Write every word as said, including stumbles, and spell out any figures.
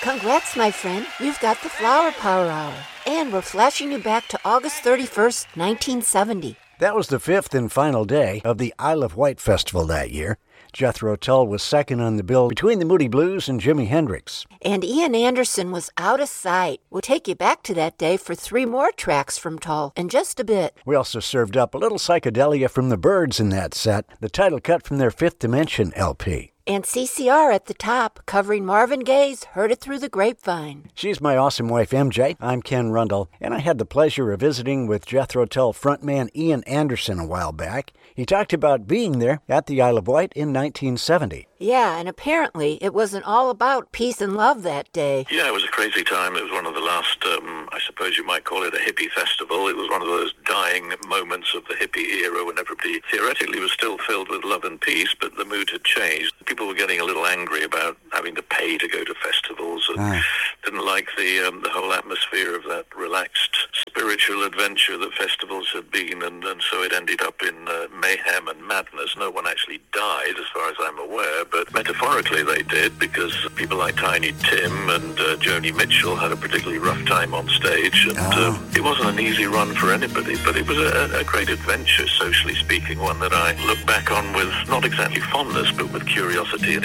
Congrats, my friend. You've got the Flower Power Hour. And we're flashing you back to August thirty-first, nineteen seventy. That was the fifth and final day of the Isle of Wight Festival that year. Jethro Tull was second on the bill between the Moody Blues and Jimi Hendrix. And Ian Anderson was out of sight. We'll take you back to that day for three more tracks from Tull in just a bit. We also served up a little psychedelia from the Byrds in that set, the title cut from their Fifth Dimension L P. And C C R at the top, covering Marvin Gaye's Heard It Through the Grapevine. She's my awesome wife, M J. I'm Ken Rundle, and I had the pleasure of visiting with Jethro Tull frontman Ian Anderson a while back. He talked about being there at the Isle of Wight in nineteen seventy. Yeah, and apparently it wasn't all about peace and love that day. Yeah, it was a crazy time. It was one of the last, um, I suppose you might call it a hippie festival. It was one of those dying moments of the hippie era when everybody theoretically was still filled with love and peace, but the mood had changed. People were getting a little angry about having to pay to go to festivals and ah. didn't like the um, the whole atmosphere of that relaxed spiritual adventure that festivals had been, and, and so it ended up in uh, mayhem and madness. No one actually died, as far as I'm aware, but metaphorically they did, because people like Tiny Tim and uh, Joni Mitchell had a particularly rough time on stage, and oh. um, it wasn't an easy run for anybody, but it was a, a great adventure, socially speaking, one that I look back on with not exactly fondness, but with curiosity and